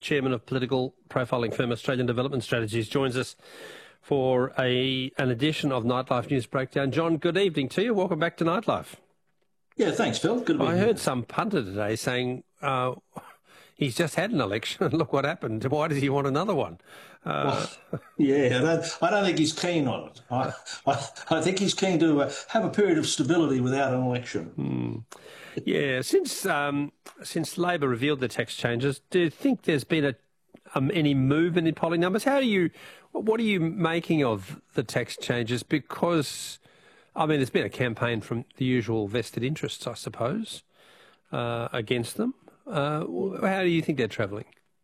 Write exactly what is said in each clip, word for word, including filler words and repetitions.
chairman of political profiling firm Australian Development Strategies, joins us for a an edition of Nightlife News Breakdown. John, good evening to you. Welcome back to Nightlife. Yeah, thanks, Phil. Good to be I here. heard some punter today saying uh, he's just had an election and look what happened. Why does he want another one? Uh, well, yeah, I don't, I don't think he's keen on it. I, I, I think he's keen to uh, have a period of stability without an election. Hmm. Yeah, since um, since Labor revealed the tax changes, do you think there's been a um, any movement in polling numbers? How are you? What are you making of the tax changes? Because I mean, there's been a campaign from the usual vested interests, I suppose, uh, against them. Uh, how do you think they're travelling?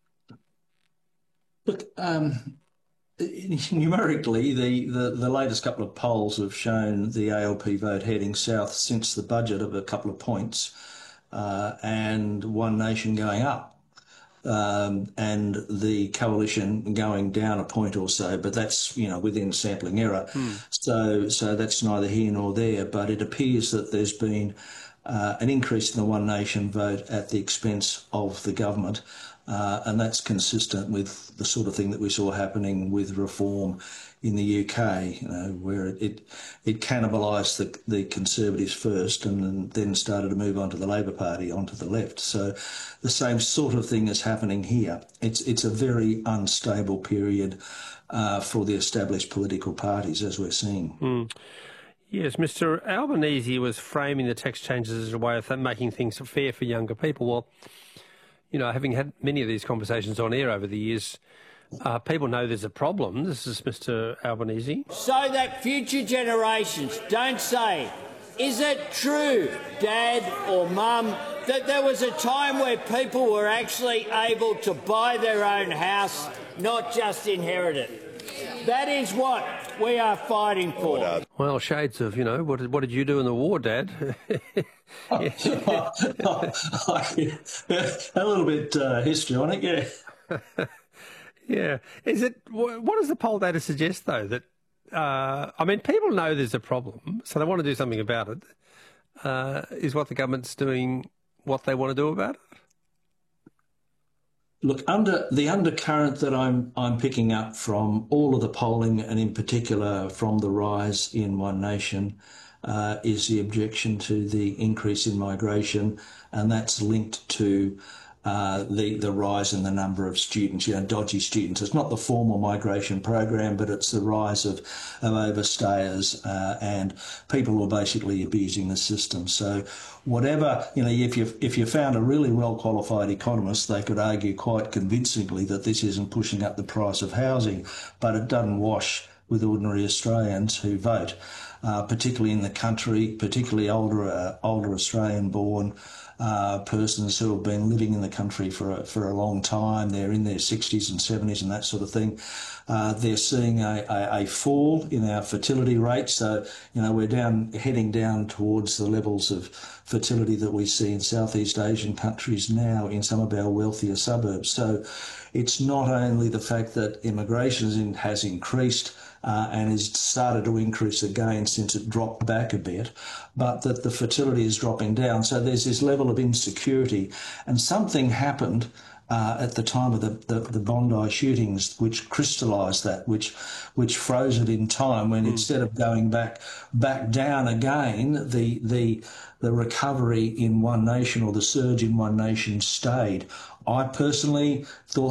Look, um, numerically, the, the, the latest couple of polls have shown the A L P vote heading south since the budget of a couple of points, uh, and One Nation going up. Um, and the coalition going down a point or so, but that's, you know, within sampling error. Hmm. So, so that's neither here nor there. But it appears that there's been uh, an increase in the One Nation vote at the expense of the government, uh, and that's consistent with the sort of thing that we saw happening with reform in the U K, you know, where it it, it cannibalised the, the Conservatives first and then started to move on to the Labor Party, onto the left. So the same sort of thing is happening here. It's it's a very unstable period uh, for the established political parties, as we're seeing. Mm. Yes, Mister Albanese was framing the tax changes as a way of making things fair for younger people. Well, you know, having had many of these conversations on air over the years, Uh, people know there's a problem. This is Mister Albanese. So that future generations don't say, is it true, Dad or Mum, that there was a time where people were actually able to buy their own house, not just inherit it? That is what we are fighting for. Well, shades of, you know, what did, what did you do in the war, Dad? A little bit uh, histrionic, yeah. Yeah. Is it, what does the poll data suggest, though? That, uh, I mean, people know there's a problem, so they want to do something about it. Uh, is what the government's doing what they want to do about it? Look, under the undercurrent that I'm I'm picking up from all of the polling, and in particular from the rise in One Nation, uh, is the objection to the increase in migration, and that's linked to Uh, the, the rise in the number of students, you know, dodgy students. It's not the formal migration program, but it's the rise of, of overstayers uh, and people who are basically abusing the system. So whatever, you know, if you if you found a really well-qualified economist, they could argue quite convincingly that this isn't pushing up the price of housing, but it doesn't wash with ordinary Australians who vote, uh, particularly in the country, particularly older, uh, older Australian-born Uh, persons who have been living in the country for a, for a long time. They're in their sixties and seventies and that sort of thing. Uh, they're seeing a, a, a fall in our fertility rates. So, you know, we're down heading down towards the levels of fertility that we see in Southeast Asian countries now in some of our wealthier suburbs. So it's not only the fact that immigration has increased Uh, and has started to increase again since it dropped back a bit, but that the fertility is dropping down. So there's this level of insecurity, and something happened uh, at the time of the, the, the Bondi shootings which crystallised that, which which froze it in time, when mm. instead of going back back down again, the the the recovery in One Nation, or the surge in One Nation, stayed. I personally thought